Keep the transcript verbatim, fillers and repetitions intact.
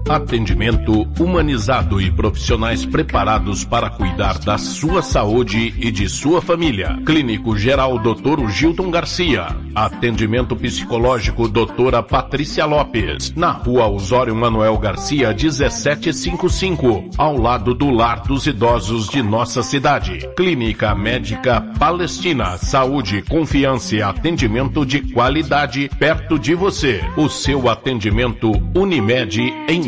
Atendimento humanizado e profissionais preparados para cuidar da sua saúde e de sua família. Clínico Geral doutor Gilton Garcia. Atendimento psicológico doutora Patrícia Lopes. Na Rua Osório Manuel Garcia, dezessete cinquenta e cinco, ao lado do Lar dos Idosos de nossa cidade. Clínica Médica Palestina. Saúde, confiança e atendimento de qualidade perto de você. O seu atendimento Unimed em